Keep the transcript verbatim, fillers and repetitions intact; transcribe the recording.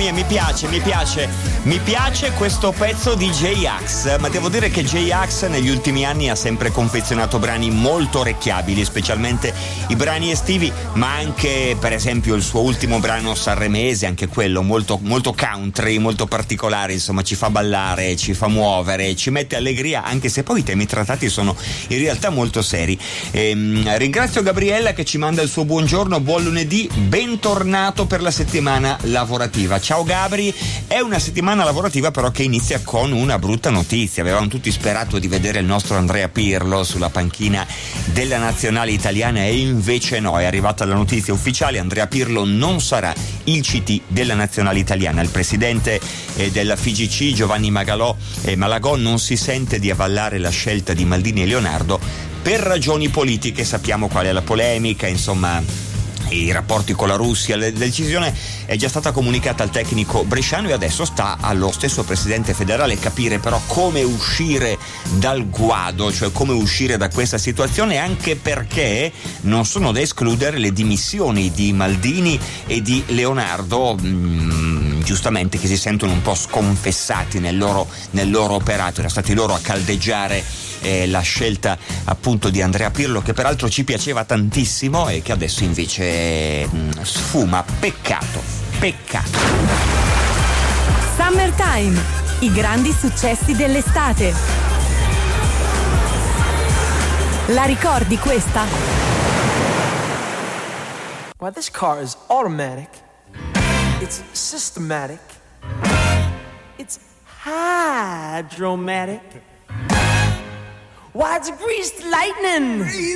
mia, mi piace, mi piace, mi piace questo pezzo di J-Ax, ma devo dire che J-Ax negli ultimi anni ha sempre confezionato brani molto orecchiabili, specialmente i brani estivi, ma anche per esempio il suo ultimo brano sanremese, anche quello molto, molto country, molto particolare, insomma ci fa ballare, ci fa muovere, ci mette allegria, anche se poi i temi trattati sono in realtà molto seri. Ehm, ringrazio Gabriella che ci manda il suo buongiorno, buon lunedì, bentornato per la settimana lavorativa. Ciao Gabri, è una settimana lavorativa però che inizia con una brutta notizia. Avevamo tutti sperato di vedere il nostro Andrea Pirlo sulla panchina della nazionale italiana e invece no, è arrivata la notizia ufficiale: Andrea Pirlo non sarà il C T della nazionale italiana. Il presidente eh, della F I G C, Giovanni Magalò, eh, Malagò, non si sente di avvallare la scelta di Maldini e Leonardo per ragioni politiche. Sappiamo qual è la polemica, insomma i rapporti con la Russia. La decisione è già stata comunicata al tecnico bresciano e adesso sta allo stesso presidente federale capire però come uscire dal guado, cioè come uscire da questa situazione, anche perché non sono da escludere le dimissioni di Maldini e di Leonardo, mh, giustamente, che si sentono un po' sconfessati nel loro, nel loro operato. Erano stati loro a caldeggiare eh, la scelta appunto di Andrea Pirlo, che peraltro ci piaceva tantissimo e che adesso invece mh, sfuma. Peccato, peccato. Summertime, i grandi successi dell'estate. La ricordi questa? Well, this car is automatic. It's systematic. It's hydromatic. Why, it's greased lightning.